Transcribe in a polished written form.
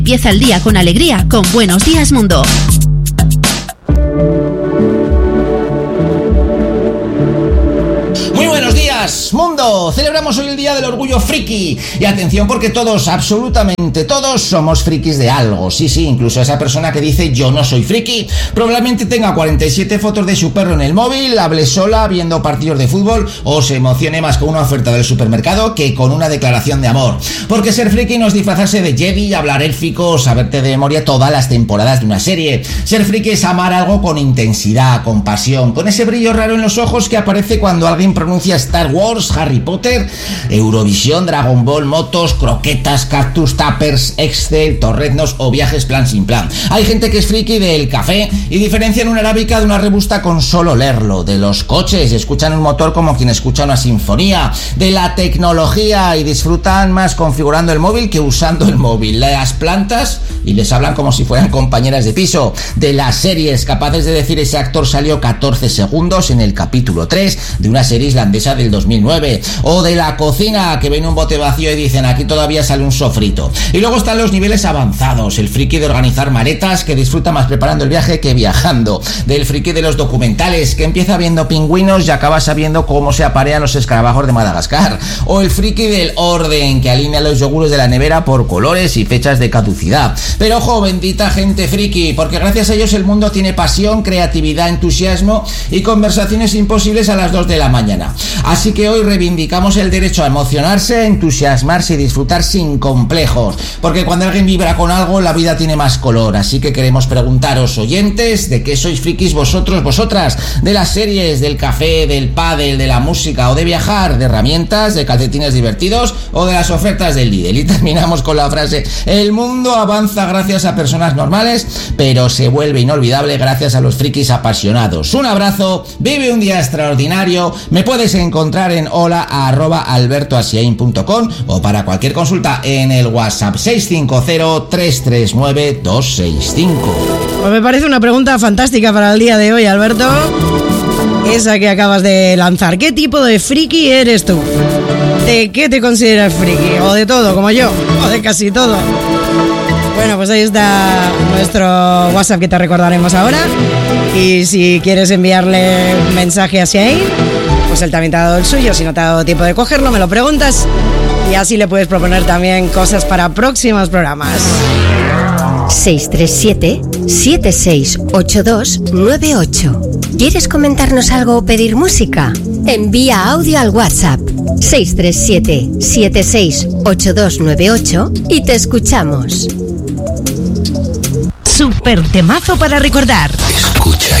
Empieza el día con alegría con Buenos Días Mundo. Muy buenos días, mundo. Celebramos hoy el Día del Orgullo Friki. Y atención, porque todos, absolutamente todos, somos frikis de algo. Sí, incluso esa persona que dice yo no soy friki, probablemente tenga 47 fotos de su perro en el móvil, hable sola viendo partidos de fútbol o se emocione más con una oferta del supermercado que con una declaración de amor. Porque ser friki no es disfrazarse de Jedi, hablar élfico o saberte de memoria todas las temporadas de una serie. Ser friki es amar algo con intensidad, con pasión, con ese brillo raro en los ojos que aparece cuando alguien pronuncia Star Wars, Harry Potter, Eurovisión, Dragon Ball, motos, croquetas, cactus, tuppers, Excel, torreznos o viajes plan sin plan. Hay gente que es friki del café y diferencian una arábica de una robusta con solo leerlo, de los coches, escuchan un motor como quien escucha una sinfonía, de la tecnología y disfrutan más configurando el móvil que usando el móvil, de las plantas y les hablan como si fueran compañeras de piso, de las series, capaces de decir ese actor salió 14 segundos en el capítulo 3 de una serie islandesa del 2009, o de la cocina, que ven un bote vacío y dicen aquí todavía sale un sofrito. Y luego están los niveles avanzados, el friki de organizar maletas que disfruta más preparando el viaje que viajando, del friki de los documentales que empieza viendo pingüinos y acaba sabiendo cómo se aparean los escarabajos de Madagascar, o el friki del orden que alinea los yogures de la nevera por colores y fechas de caducidad. Pero ojo, bendita gente friki, porque gracias a ellos el mundo tiene pasión, creatividad, entusiasmo y conversaciones imposibles a las 2 de la mañana. Así que hoy reivindicamos el derecho a emocionarse, entusiasmarse y disfrutar sin complejos, porque cuando alguien vibra con algo la vida tiene más color. Así que queremos preguntaros, oyentes, ¿de qué sois frikis vosotros, vosotras? ¿De las series, del café, del pádel, de la música o de viajar, de herramientas, de calcetines divertidos o de las ofertas del Lidl? Y terminamos con la frase: el mundo avanza gracias a personas normales, pero se vuelve inolvidable gracias a los frikis apasionados. Un abrazo, vive un día extraordinario. Me puedes encontrar en hola@albertoasiain.com o para cualquier consulta en el WhatsApp 650-339-265. Pues me parece una pregunta fantástica para el día de hoy, Alberto. Esa que acabas de lanzar. ¿Qué tipo de friki eres tú? ¿De qué te consideras friki? ¿O de todo, como yo? ¿O de casi todo? Bueno, pues ahí está nuestro WhatsApp que te recordaremos ahora. Y si quieres enviarle un mensaje a Asiain, pues él también te ha dado el suyo. Si no te ha dado tiempo de cogerlo, me lo preguntas. Y así le puedes proponer también cosas para próximos programas. 637-768298. ¿Quieres comentarnos algo o pedir música? Envía audio al WhatsApp 637-768298 y te escuchamos. Super temazo para recordar. Escucha